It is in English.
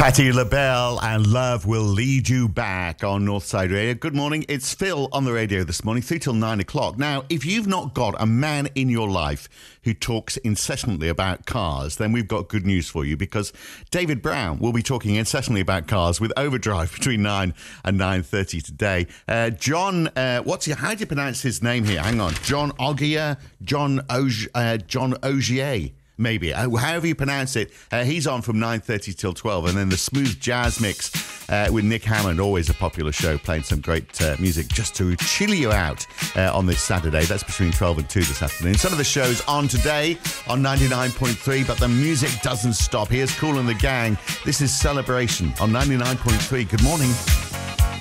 Patti LaBelle and Love Will Lead You Back on Northside Radio. Good morning. It's Phil on the radio this morning, 3 till 9 o'clock. Now, if you've not got a man in your life who talks incessantly about cars, then we've got good news for you, because David Brown will be talking incessantly about cars with Overdrive between 9 and 9:30 today. John, how do you pronounce his name here? Hang on. John Ogier, John Ogier. Maybe, however you pronounce it. He's on from 9:30 till 12, and then the Smooth Jazz Mix with Nick Hammond, always a popular show, playing some great music just to chill you out on this Saturday. That's between 12 and 2 this afternoon. Some of the shows on today on 99.3, but the music doesn't stop. Here's Kool and the Gang. This is Celebration on 99.3. Good morning.